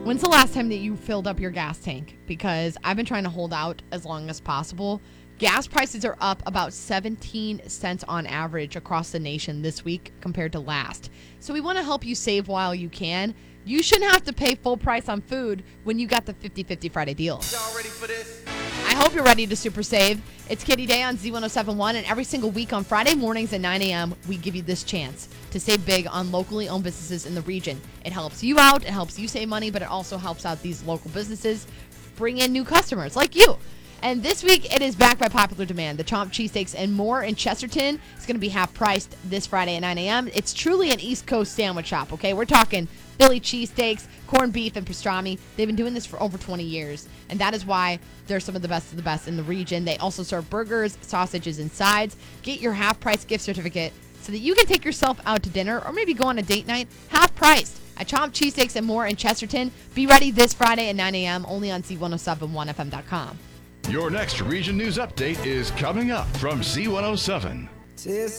When's the last time that you filled up your gas tank? Because I've been trying to hold out as long as possible. Gas prices are up about 17 cents on average across the nation this week compared to last. So we want to help you save while you can. You shouldn't have to pay full price on food when you got the 50-50 Friday deal. Y'all ready for this? I hope you're ready to super save. It's Kitty Day on Z1071, and every single week on Friday mornings at 9 a.m., we give you this chance to save big on locally owned businesses in the region. It helps you out, it helps you save money, but it also helps out these local businesses bring in new customers like you. And this week, it is backed by popular demand. The Chomp Cheesesteaks and more in Chesterton is going to be half priced this Friday at 9 a.m. It's truly an East Coast sandwich shop, okay? We're talking Philly cheesesteaks, corned beef, and pastrami. They've been doing this for over 20 years, and that is why they're some of the best of the best in the region. They also serve burgers, sausages, and sides. Get your half-price gift certificate so that you can take yourself out to dinner or maybe go on a date night half-priced at Chomp Cheesesteaks and more in Chesterton. Be ready this Friday at 9 a.m. only on Z1071FM.com. Your next Region News Update is coming up from Z107.